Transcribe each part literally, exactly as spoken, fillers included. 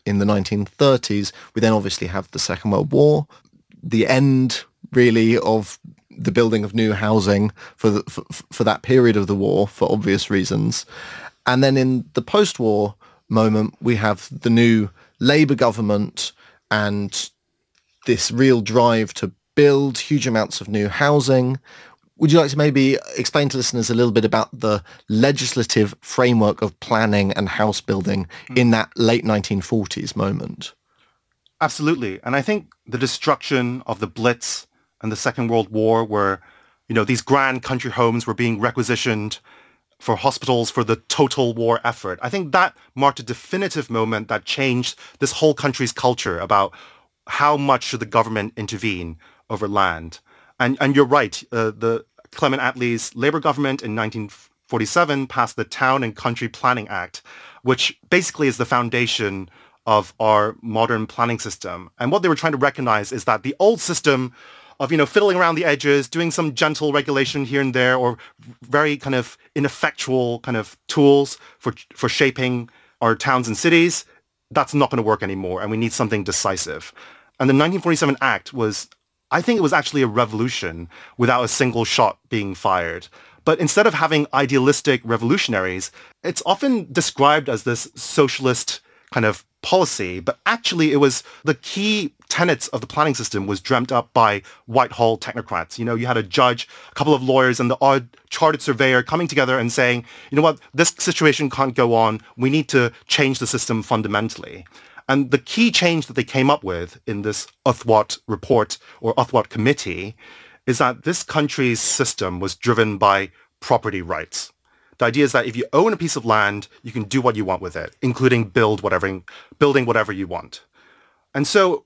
in the nineteen thirties. We then obviously have the Second World War, the end really of the building of new housing for, the, for for that period of the war for obvious reasons. And then in the post-war moment, we have the new Labour government and this real drive to build huge amounts of new housing. Would you like to maybe explain to listeners a little bit about the legislative framework of planning and house building in that late nineteen forties moment? Absolutely. And I think the destruction of the Blitz and the Second World War, where, you know, these grand country homes were being requisitioned for hospitals for the total war effort, I think that marked a definitive moment that changed this whole country's culture about how much should the government intervene over land. And and you're right, uh, the Clement Attlee's Labour government in nineteen forty-seven passed the Town and Country Planning Act, which basically is the foundation of our modern planning system. And what they were trying to recognize is that the old system of, you know, fiddling around the edges, doing some gentle regulation here and there, or very kind of ineffectual kind of tools for for shaping our towns and cities, that's not going to work anymore, and we need something decisive. And the nineteen forty-seven Act was, I think it was actually a revolution without a single shot being fired. But instead of having idealistic revolutionaries, it's often described as this socialist kind of policy, but actually it was the key tenets of the planning system was dreamt up by Whitehall technocrats. You know, you had a judge, a couple of lawyers, and the odd chartered surveyor coming together and saying, you know what, this situation can't go on. We need to change the system fundamentally. And the key change that they came up with in this Uthwat report or Uthwat committee is that this country's system was driven by property rights. The idea is that if you own a piece of land, you can do what you want with it, including build whatever, building whatever you want. And so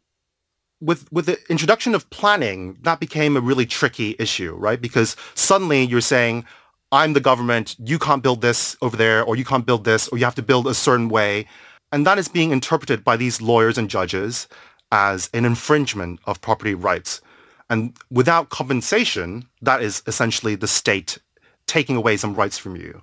with with the introduction of planning, that became a really tricky issue, right? Because suddenly you're saying, I'm the government, you can't build this over there, or you can't build this, or you have to build a certain way. And that is being interpreted by these lawyers and judges as an infringement of property rights. And without compensation, that is essentially the state taking away some rights from you.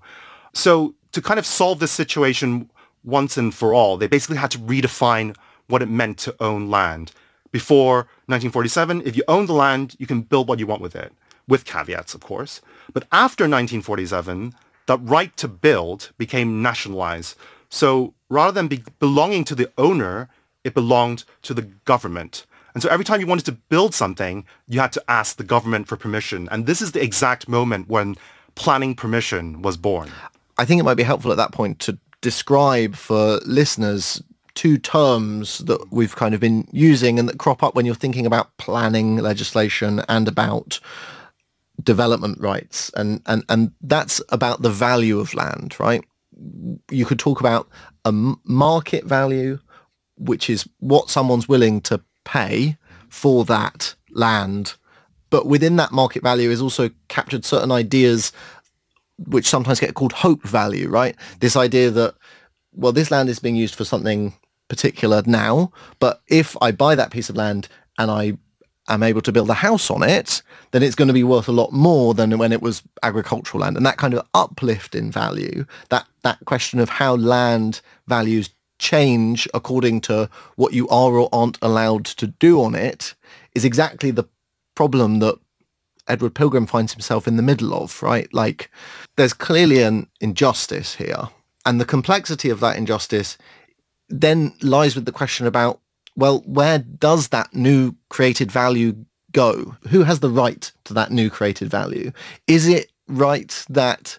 So to kind of solve this situation once and for all, they basically had to redefine what it meant to own land. Before nineteen forty-seven, if you own the land, you can build what you want with it, with caveats, of course. But after nineteen forty-seven, that right to build became nationalized. So rather than be belonging to the owner, it belonged to the government. And so every time you wanted to build something, you had to ask the government for permission. And this is the exact moment when planning permission was born. I think it might be helpful at that point to describe for listeners two terms that we've kind of been using and that crop up when you're thinking about planning legislation and about development rights. And, and, and that's about the value of land, right? You could talk about a market value, which is what someone's willing to pay for that land. But within that market value is also captured certain ideas which sometimes get called hope value, right? This idea that, well, this land is being used for something particular now, but if I buy that piece of land and I am able to build a house on it, then it's going to be worth a lot more than when it was agricultural land. And that kind of uplift in value, that, that question of how land values change according to what you are or aren't allowed to do on it, is exactly the problem that Edward Pilgrim finds himself in the middle of, right? Like, there's clearly an injustice here. And the complexity of that injustice then lies with the question about, well, where does that new created value go? Who has the right to that new created value? Is it right that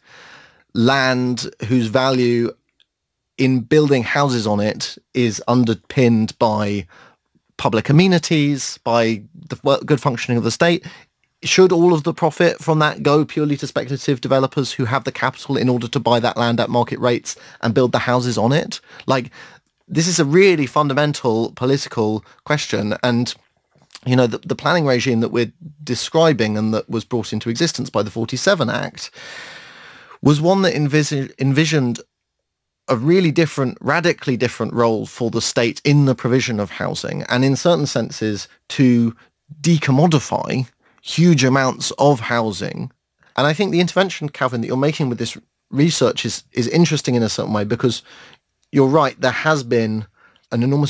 land whose value in building houses on it is underpinned by public amenities, by the good functioning of the state? Should all of the profit from that go purely to speculative developers who have the capital in order to buy that land at market rates and build the houses on it? Like, this is a really fundamental political question. And, you know, the, the planning regime that we're describing and that was brought into existence by the forty-seven Act was one that envis- envisioned a really different, radically different role for the state in the provision of housing, and in certain senses to decommodify huge amounts of housing. And I think the intervention, Calvin, that you're making with this research is, is interesting in a certain way, because you're right, there has been an enormous